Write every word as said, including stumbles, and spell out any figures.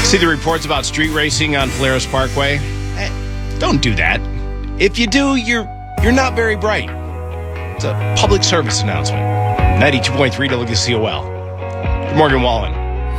See the reports about street racing on Polaris Parkway? Eh, don't do that. If you do, you're you're not very bright. It's a public service announcement. ninety-two point three W C O L. Morgan Wallen.